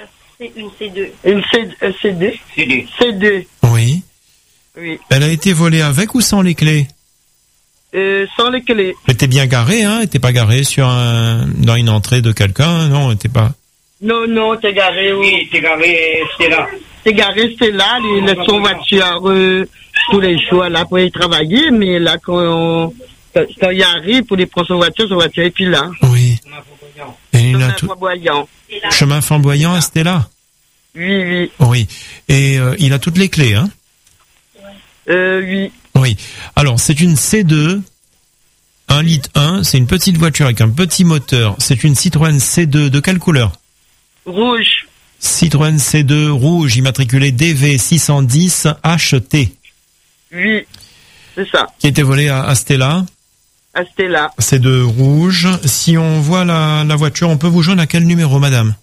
C'est une C2. Une CD. C2. Oui. Oui. Elle a été volée avec ou sans les clés? Sans les clés. Elle était bien garée, hein? Elle était pas garée dans une entrée de quelqu'un, non? Elle était pas. Non, t'es garé, oui. T'es garé, c'est là. T'es garé, c'est là, il laisse son voiture tous les jours là pour y travailler, mais là quand il arrive pour les prendre son voiture et puis là. Oui. Et il a Chemin tout. Flamboyant. Chemin Flamboyant, c'était là. Oui. Oui. Et il a toutes les clés, hein? Oui. Oui. Alors, c'est une C2, 1,1 litre, c'est une petite voiture avec un petit moteur. C'est une Citroën C2 de quelle couleur? Rouge. Citroën C2 rouge, immatriculée DV 610 HT. Oui. C'est ça. Qui a été volée à Stella. À Stella. C2 rouge. Si on voit la voiture, on peut vous joindre à quel numéro, madame?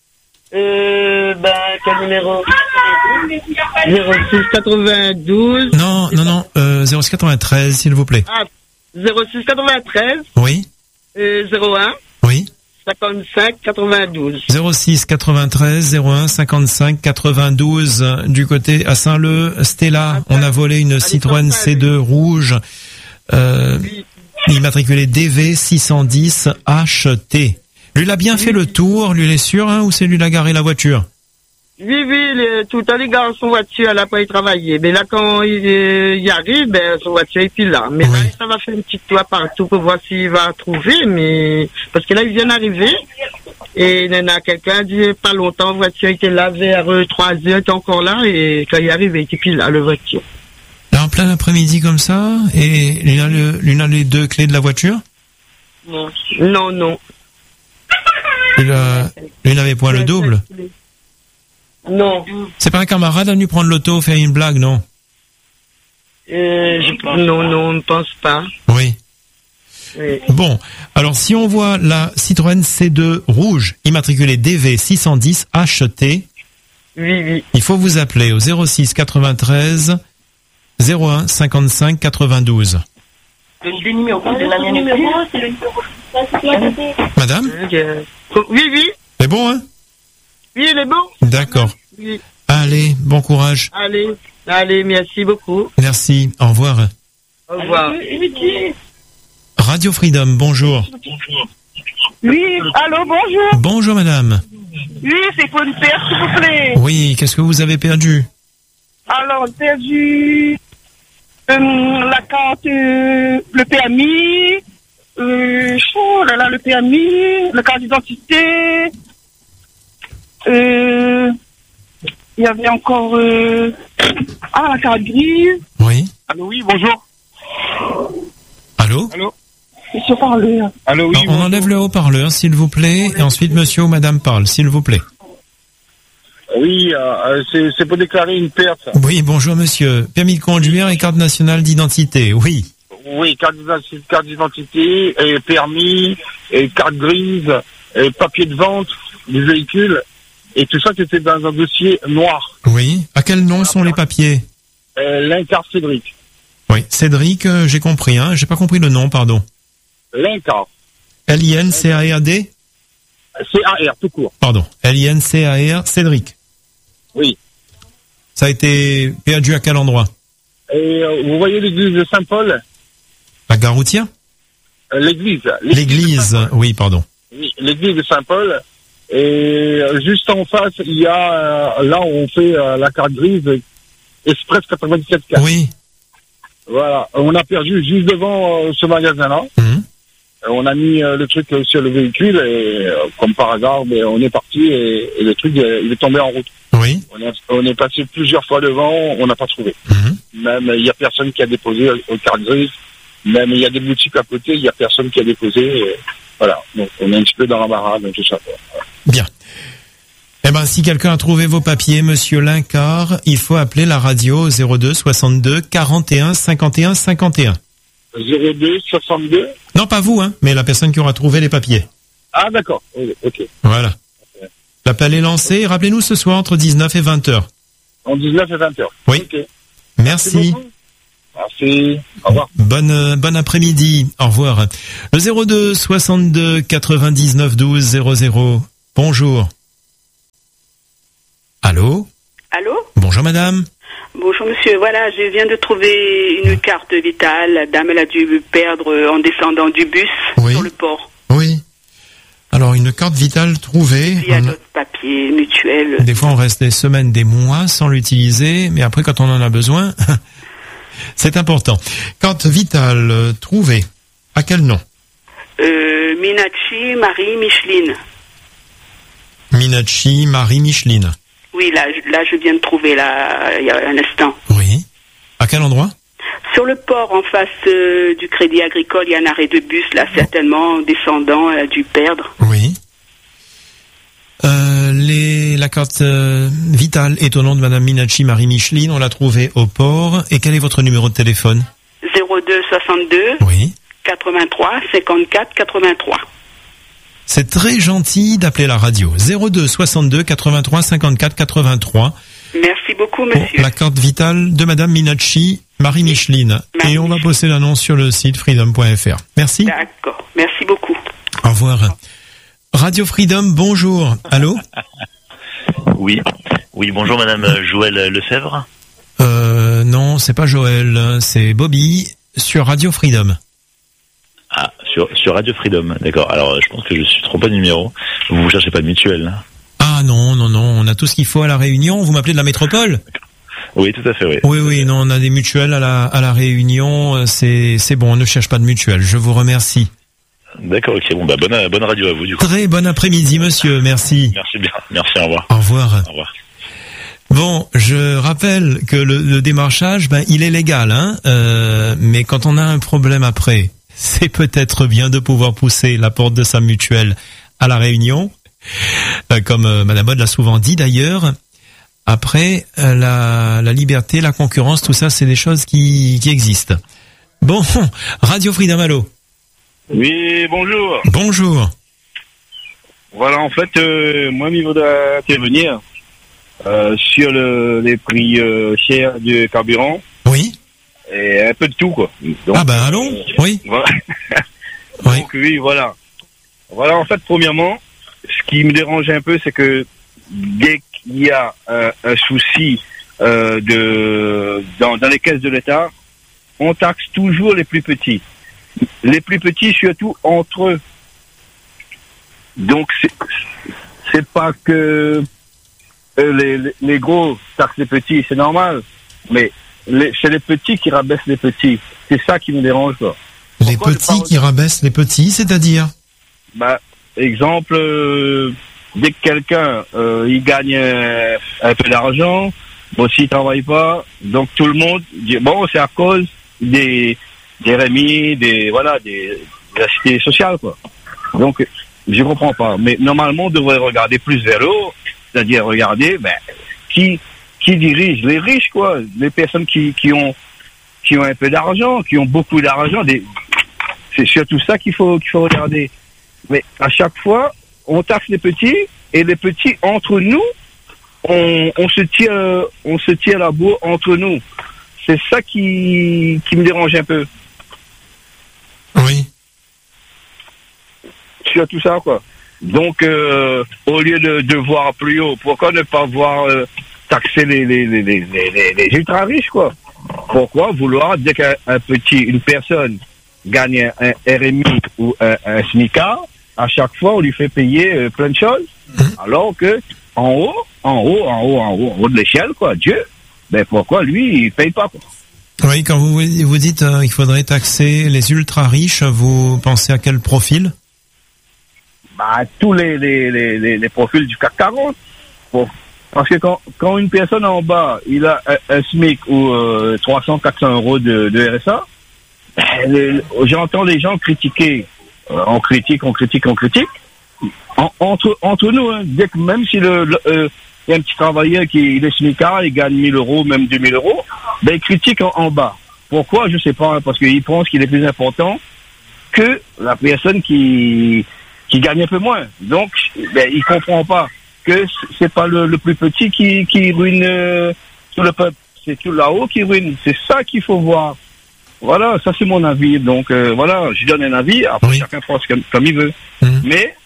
Quel numéro? 06 92. Non, 06 93, s'il vous plaît. Ah, 06 93. Oui. 01. Oui. 55 92. 06 93 01 55 92 du côté à Saint-Leu. Stella, on a volé une Citroën C2 rouge, immatriculée DV 610 HT. Lui, il a bien fait le tour, lui, il est sûr, hein, ou c'est lui, il a garé la voiture? Oui, tout le temps, il garde son voiture, elle n'a pas y travailler. Mais là, quand il arrive, son voiture est plus là. Mais là, ça va faire une petite tour partout pour voir s'il va trouver, mais, parce que là, il vient d'arriver. Et il y en a quelqu'un dit, pas longtemps, la voiture était là vers 3 heures, il était encore là, et quand il est arrivé, il était plus là, le voiture. Là, en plein après-midi comme ça, et l'une a les deux clés de la voiture? Non. Lui n'avait point le double? Non. C'est pas un camarade à venu prendre l'auto, faire une blague, non? Non, ne pense pas. Oui. Bon, alors si on voit la Citroën C2 rouge, immatriculée DV 610 HT, oui. Il faut vous appeler au 06 93 01 55 92. Le numéro, c'est le numéro. Madame? Oui. C'est bon, hein? Oui, il est bon. D'accord. Oui. Allez, bon courage. Allez, merci beaucoup. Merci, au revoir. Au revoir. Radio Freedom, bonjour. Oui, allô, bonjour. Bonjour, madame. Oui, c'est pour une perte, s'il vous plaît. Oui, qu'est-ce que vous avez perdu? Alors, perdu la carte, le permis, le permis, la carte d'identité. Il y avait encore la carte grise. Oui. Allô, oui, bonjour. Allô? Monsieur parle. Allô, oui. On enlève le haut-parleur, s'il vous plaît, et ensuite monsieur ou madame parle, s'il vous plaît. Oui, c'est pour déclarer une perte. Oui, bonjour monsieur. Permis de conduire et carte nationale d'identité, oui. Oui, carte d'identité, et permis, et carte grise, et papier de vente du véhicule, et tout ça c'était dans un dossier noir. Oui. À quel nom sont les papiers? Lincard Cédric. Oui, Cédric, j'ai compris, hein. J'ai pas compris le nom, pardon. Lincard. L-I-N-C-A-R-D? C-A-R, tout court. Pardon. L-I-N-C-A-R, Cédric. Oui. Ça a été perdu à quel endroit? Et vous voyez l'église de Saint-Paul? La gare routière? L'église, oui, pardon. Oui, l'église de Saint-Paul. Et juste en face, il y a, là où on fait la carte grise, Express 97K. Oui. Voilà. On a perdu juste devant ce magasin-là. On a mis le truc sur le véhicule et comme par hasard, on est parti et le truc il est tombé en route. Oui. On est passé plusieurs fois devant, on n'a pas trouvé. Même il y a personne qui a déposé au carte grise. Même il y a des boutiques à côté, il y a personne qui a déposé. Et voilà. Donc on est un petit peu dans l'embarras, donc tout ça. Voilà. Bien. Eh ben, si quelqu'un a trouvé vos papiers, monsieur Lincard, il faut appeler la radio 02 62 41 51 51. 02 62? Non, pas vous, hein, mais la personne qui aura trouvé les papiers. Ah, d'accord. Ok. Voilà. L'appel est lancé. Rappelez-nous ce soir entre 19 et 20 heures. En 19 et 20 heures. Oui. Okay. Merci. Merci. Au revoir. Bon après-midi. Au revoir. Le 02 62 99 12 00. Bonjour. Allô? Allô? Bonjour madame. Bonjour monsieur, voilà, je viens de trouver une carte vitale. La dame, elle a dû perdre en descendant du bus sur le port. Oui. Alors, une carte vitale trouvée. Il y a d'autres papiers mutuels. Des fois, on reste des semaines, des mois sans l'utiliser, mais après, quand on en a besoin, c'est important. Carte vitale trouvée. À quel nom? Minachi Marie Micheline. Minachi Marie Micheline. Oui, là, je viens de trouver, il y a un instant. Oui. À quel endroit? Sur le port, en face du Crédit Agricole, il y a un arrêt de bus, là, certainement, descendant, elle a dû perdre. Oui. La carte vitale est au nom de Madame Minachi Marie Micheline, on l'a trouvée au port. Et quel est votre numéro de téléphone? 02 62 oui. 83 54 83. C'est très gentil d'appeler la radio. 02 62 83 54 83. Merci beaucoup, monsieur. Pour la carte vitale de Madame Minachi Marie Micheline. Et on va poster l'annonce sur le site freedom.fr. Merci. D'accord. Merci beaucoup. Au revoir. Radio Freedom, bonjour. Allô? Oui. Oui, bonjour Madame Joël Lefebvre. Non, c'est pas Joël, c'est Bobby sur Radio Freedom. Ah, sur Radio Freedom, d'accord. Alors, je pense que je suis trompé de numéro. Vous cherchez pas de mutuelle, là? Ah non, on a tout ce qu'il faut à la Réunion. Vous m'appelez de la métropole? Oui, tout à fait, oui. Oui, non, on a des mutuelles à la Réunion. C'est bon, on ne cherche pas de mutuelle. Je vous remercie. D'accord, ok. Bon, bah, bonne radio à vous, du coup. Très bon après-midi, monsieur. Merci. Merci bien. Merci, au revoir. Au revoir. Au revoir. Bon, je rappelle que le démarchage, il est légal, hein. Mais quand on a un problème après, c'est peut-être bien de pouvoir pousser la porte de sa mutuelle à la Réunion. Comme Madame Maud l'a souvent dit d'ailleurs. Après, la liberté, la concurrence, tout ça, c'est des choses qui existent. Bon, Radio Freedom, allô? Oui, bonjour. Bonjour. Voilà, en fait, moi, il voudrais intervenir sur les prix chers du carburant. Oui. Et un peu de tout, quoi. Donc, allons, oui. Voilà. Donc, oui, voilà. Voilà, en fait, premièrement, ce qui me dérange un peu, c'est que dès qu'il y a un souci dans les caisses de l'État, on taxe toujours les plus petits. Les plus petits, surtout entre eux. Donc, c'est pas que les gros taxent les petits, c'est normal. Mais c'est les petits qui rabaissent les petits. C'est ça qui me dérange, quoi. Les petits qui rabaissent les petits, c'est-à-dire? Exemple, dès que quelqu'un il gagne un peu d'argent, bon, s'il travaille pas, donc tout le monde dit bon, c'est à cause des RMI, des assistances sociales, quoi. Donc je comprends pas. Mais normalement on devrait regarder plus vers le haut, c'est-à-dire regarder qui dirige les riches, quoi, les personnes qui ont un peu d'argent, qui ont beaucoup d'argent. C'est surtout ça qu'il faut regarder. Mais à chaque fois, on taxe les petits, et les petits, entre nous, on se tire la bourre entre nous. C'est ça qui me dérange un peu. Oui. Surtout ça, quoi. Donc, au lieu de voir plus haut, pourquoi ne pas voir taxer les ultra riches, quoi? Pourquoi vouloir, dès qu'une personne gagne un RMI ou un SMICA, à chaque fois on lui fait payer plein de choses, alors que en haut de l'échelle, quoi, Dieu, pourquoi lui il paye pas, quoi? Oui, quand vous dites qu'il faudrait taxer les ultra riches, vous pensez à quel profil? Tous les profils du CAC 40. Parce que quand une personne en bas, il a un SMIC ou 300-400 euros de RSA, j'entends les gens critiquer. On critique. Entre nous, hein, dès que même si il y a un petit travailleur qui est SMICA, il gagne 1000 euros, même 2000 euros, il critique en bas. Pourquoi? Je sais pas, hein, parce qu'il pense qu'il est plus important que la personne qui gagne un peu moins. Donc, il comprend pas que c'est pas le plus petit qui ruine tout le peuple, c'est tout là-haut qui ruine. C'est ça qu'il faut voir. Voilà, ça c'est mon avis. Donc voilà, je donne un avis, après chacun pense comme il veut. Mais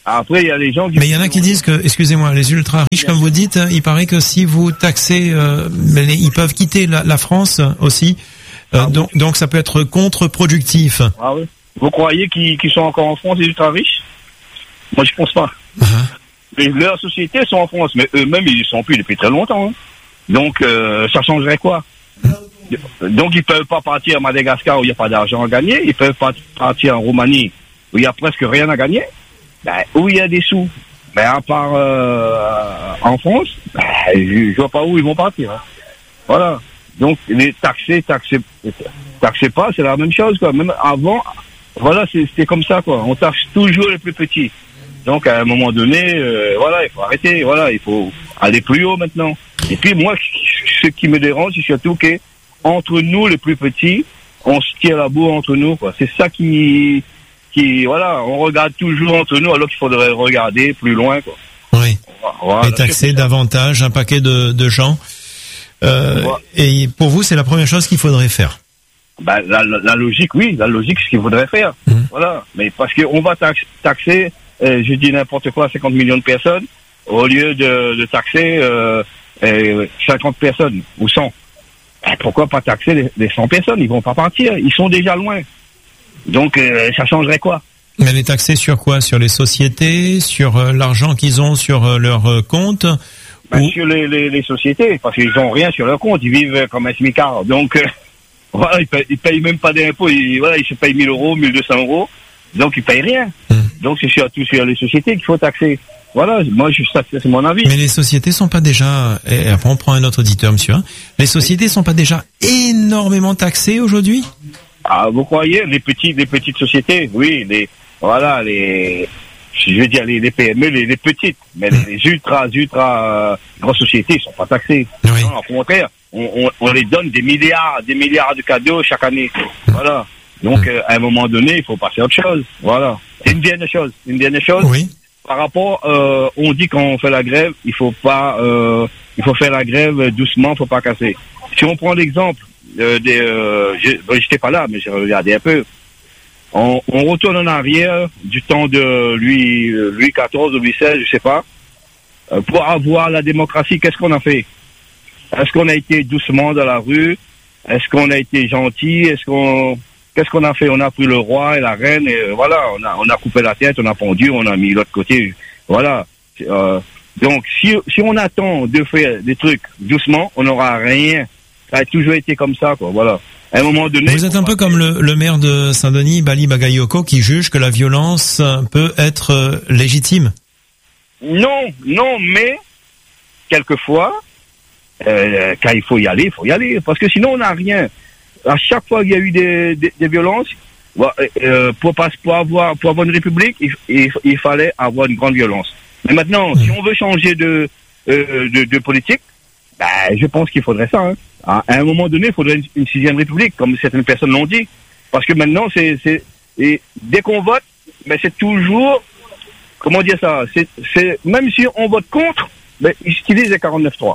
Après, il y a des gens qui... Mais il y en a qui disent que, excusez-moi, les ultra riches, comme vous dites, il paraît que si vous taxez, ils peuvent quitter la France aussi. Donc ça peut être contre-productif. Ah oui. Vous croyez qu'ils sont encore en France, les ultra riches? Moi, je pense pas. Leurs sociétés sont en France, mais eux-mêmes, ils y sont plus depuis très longtemps. Hein. Donc, ça changerait quoi? Donc, ils peuvent pas partir à Madagascar où il n'y a pas d'argent à gagner. Ils peuvent pas partir en Roumanie où il y a presque rien à gagner. Où il y a des sous. À part en France, je vois pas où ils vont partir. Hein. Voilà. Donc, les taxer pas, c'est la même chose, quoi. Même avant, voilà, c'était comme ça, quoi. On taxe toujours les plus petits. Donc, à un moment donné, voilà, il faut arrêter, voilà, il faut aller plus haut maintenant. Et puis, moi, ce qui me dérange, c'est surtout que entre nous, les plus petits, on se tire la bourre entre nous, quoi. C'est ça qui, voilà, on regarde toujours entre nous, alors qu'il faudrait regarder plus loin, quoi. Oui. Voilà, et taxer davantage un paquet de gens. Voilà. Et pour vous, c'est la première chose qu'il faudrait faire. La logique, oui, la logique, c'est ce qu'il faudrait faire. Voilà. Mais parce qu'on va taxer, je dis n'importe quoi, 50 millions de personnes, au lieu de taxer 50 personnes ou 100. Pourquoi pas taxer les 100 personnes? Ils vont pas partir, ils sont déjà loin. Donc, ça changerait quoi? Mais les taxer sur quoi? Sur les sociétés, sur l'argent qu'ils ont sur leur compte? Sur les sociétés, parce qu'ils n'ont rien sur leur compte, ils vivent comme un smicard. Donc, voilà, ils payent même pas d'impôts, ils se payent 1000 euros, 1200 euros, donc ils payent rien. Donc c'est surtout sur les sociétés qu'il faut taxer. Voilà, moi ça c'est mon avis. Mais les sociétés sont pas déjà, et après on prend un autre auditeur, monsieur, hein. Les sociétés sont pas déjà énormément taxées aujourd'hui? Ah, vous croyez, les petites sociétés, oui, je veux dire les PME, les petites, mais les ultra grosses sociétés, ils sont pas taxées. Oui. Non, au contraire, on les donne des milliards de cadeaux chaque année. Voilà. Donc, à un moment donné, il faut passer à autre chose. Voilà. C'est une dernière chose. Oui. Par rapport, on dit quand on fait la grève, il faut faire la grève doucement, faut pas casser. Si on prend l'exemple j'étais pas là, mais j'ai regardé un peu. On retourne en arrière du temps de Louis XIV ou Louis XVI, je sais pas. Pour avoir la démocratie, qu'est-ce qu'on a fait? Est-ce qu'on a été doucement dans la rue? Est-ce qu'on a été gentil? Qu'est-ce qu'on a fait? On a pris le roi et la reine et voilà, on a coupé la tête, on a pendu, on a mis l'autre côté. Voilà. Donc, si on attend de faire des trucs doucement, on n'aura rien. Ça a toujours été comme ça, quoi. Voilà. À un moment donné. Vous êtes un peu comme le maire de Saint-Denis, Bali Bagayoko, qui juge que la violence peut être légitime. Non, mais quelquevoir, quand il faut y aller, parce que sinon on n'a rien. À chaque fois qu'il y a eu des violences, pour avoir une république, il fallait avoir une grande violence. Mais maintenant, si on veut changer de politique, je pense qu'il faudrait ça. Hein. À un moment donné, il faudrait une 6e république, comme certaines personnes l'ont dit. Parce que maintenant, dès qu'on vote, c'est toujours, comment dire ça, même si on vote contre, ils utilisent les 49.3.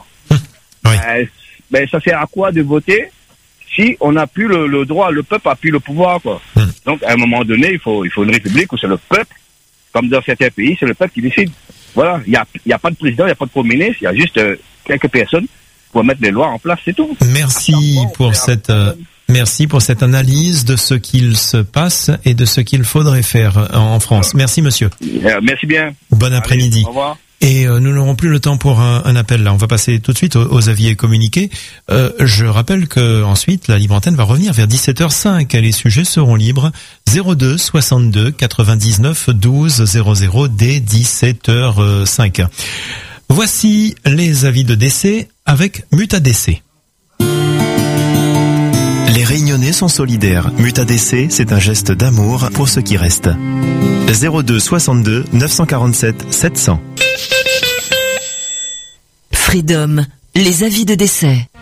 Oui. Ça sert à quoi de voter si on n'a plus le droit, le peuple a plus le pouvoir, quoi. Donc, à un moment donné, il faut une république où c'est le peuple, comme dans certains pays, c'est le peuple qui décide. Voilà, il y a pas de président, il y a pas de premier ministre, il y a juste quelques personnes pour mettre les lois en place, c'est tout. Merci pour cette analyse de ce qu'il se passe et de ce qu'il faudrait faire en France. Merci, monsieur. Merci bien. Bon après-midi. Au revoir. Et nous n'aurons plus le temps pour un appel là. On va passer tout de suite aux avis et communiqués. Je rappelle que ensuite la libre antenne va revenir vers 17h05. Les sujets seront libres 02 62 99 12 00 dès 17h05. Voici les avis de décès avec Mutadc. Les Réunionnais sont solidaires. Mutadc, c'est un geste d'amour pour ceux qui restent. 02 62 947 700. Freedom, les avis de décès.